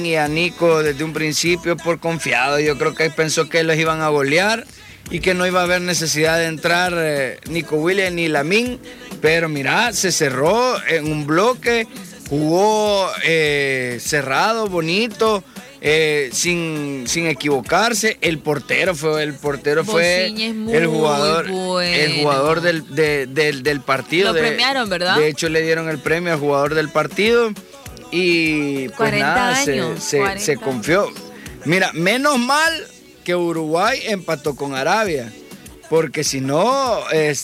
Lamine y a Nico desde un principio por confiado. Yo creo que pensó que los iban a golear y que no iba a haber necesidad de entrar Nico Williams ni Lamine. Pero mira, se cerró en un bloque, jugó cerrado, bonito. Sin equivocarse. El portero fue el jugador del partido. Lo premiaron, ¿verdad? De hecho, le dieron el premio al jugador del partido. Y pues 40 nada, años, se confió. Mira, menos mal que Uruguay empató con Arabia, porque si no,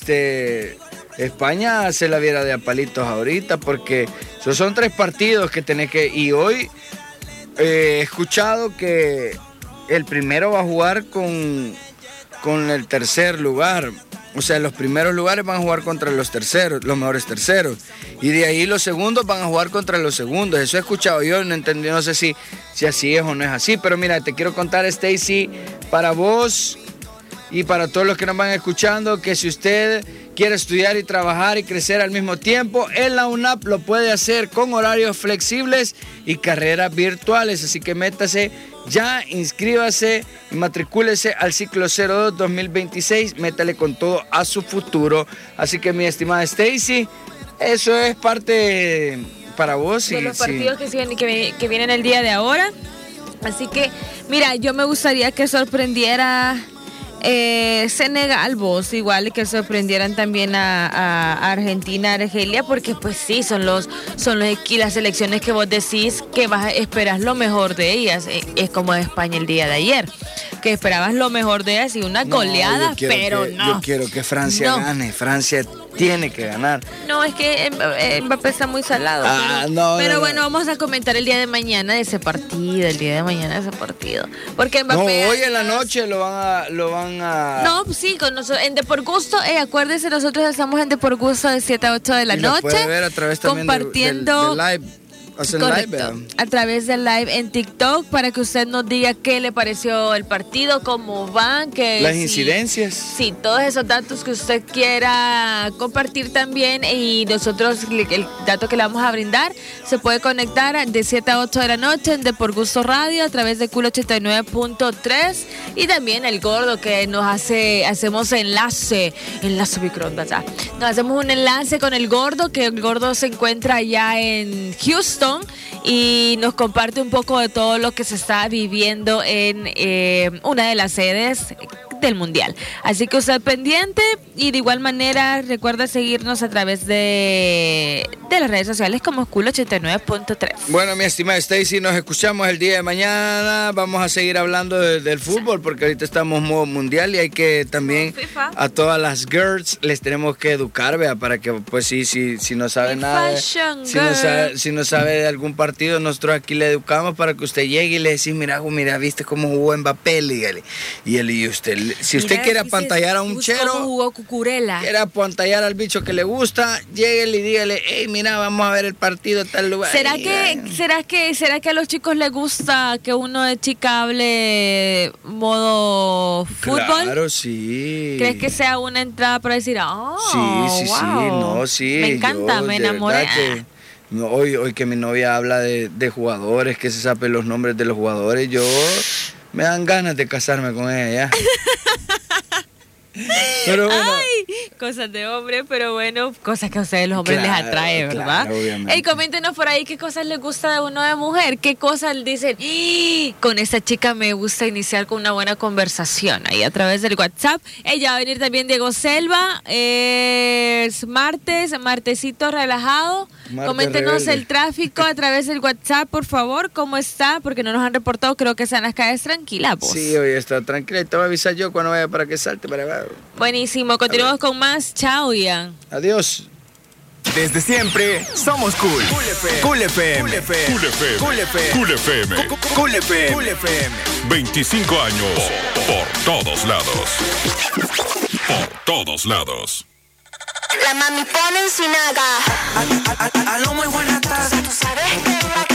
España se la viera de a palitos ahorita, porque esos son 3 partidos que tenés que... Y hoy he escuchado que el primero va a jugar con el tercer lugar. O sea, los primeros lugares van a jugar contra los terceros, los mejores terceros. Y de ahí los segundos van a jugar contra los segundos. Eso he escuchado yo, no entendí, no sé si así es o no es así. Pero mira, te quiero contar, Stacy, para vos y para todos los que nos van escuchando, que si usted quiere estudiar y trabajar y crecer al mismo tiempo, en la UNAP lo puede hacer con horarios flexibles y carreras virtuales. Así que métase ya, inscríbase y matricúlese al ciclo 02 2026. Métale con todo a su futuro. Así que, mi estimada Stacy, eso es parte para vos. De los partidos que vienen el día de ahora. Así que, mira, yo me gustaría que sorprendiera Senegal, vos, igual que sorprendieran también a Argentina, Argelia, porque pues sí, son las selecciones que vos decís que esperas lo mejor de ellas. Es como de España el día de ayer, que esperabas lo mejor de ellas y una goleada, pero no. Yo quiero que Francia gane. Francia tiene que ganar. No, es que Mbappé está muy salado. Pero bueno, vamos a comentar el día de mañana de ese partido, Porque Mbappé... No, hoy en la noche lo van a... No, sí, con nosotros, en De Por Gusto, acuérdense, nosotros estamos en De Por Gusto de 7 a 8 de la noche. Puede ver a través también compartiendo del live. Correcto, a través del live en TikTok, para que usted nos diga qué le pareció el partido, cómo van, las incidencias. Sí, todos esos datos que usted quiera compartir también, y nosotros el dato que le vamos a brindar se puede conectar de 7 a 8 de la noche en De Por Gusto Radio a través de Cool 89.3, y también el Gordo, que hacemos enlace microondas, nos hacemos un enlace con el Gordo, que el Gordo se encuentra allá en Houston y nos comparte un poco de todo lo que se está viviendo en una de las sedes del Mundial. Así que usted pendiente, y de igual manera recuerda seguirnos a través de las redes sociales como Cool 89.3. Bueno, mi estimada Stacy, nos escuchamos el día de mañana. Vamos a seguir hablando del fútbol, porque ahorita estamos en modo mundial y hay que también a todas las girls les tenemos que educar, ¿vea? Para que pues si no sabe nada, si no sabe de algún partido, nosotros aquí le educamos para que usted llegue y le decís, mira, viste cómo jugó Mbappé, dígale. Y usted, si usted quiere apantallar a un chero, jugó Cucurella, quiere apantallar al bicho que le gusta, lléguele y dígale, hey, mira, vamos a ver el partido en tal lugar. ¿Será que a los chicos les gusta que uno de chica hable modo fútbol? Claro, sí. ¿Crees que sea una entrada para decir, sí, me encanta, me enamoré? Hoy que mi novia habla de jugadores, que se sabe los nombres de los jugadores, me dan ganas de casarme con ella. Pero bueno. Ay, cosas de hombre, pero bueno, cosas que a ustedes los hombres les atrae, ¿verdad? Claro, coméntenos por ahí qué cosas les gusta de uno de mujer, qué cosas dicen, con esta chica me gusta iniciar con una buena conversación, ahí a través del WhatsApp. Ella va a venir también Diego Selva, es martesito relajado. Coméntenos el tráfico a través del WhatsApp, por favor, cómo está, porque no nos han reportado, creo que están las calles tranquilas, vos. Sí, hoy está tranquila, y te voy a avisar yo cuando vaya para que salte para abajo. Buenísimo, continuamos con más. Chao, Ian. Adiós. Desde siempre somos cool. Cool FM. Cool FM. Cool FM. Cool FM. Cool FM. Cool FM. Cool FM. 25 años por todos lados. Por todos lados. La mami pone en Sinaga. Aló, muy buenas tardes. Tú sabes que la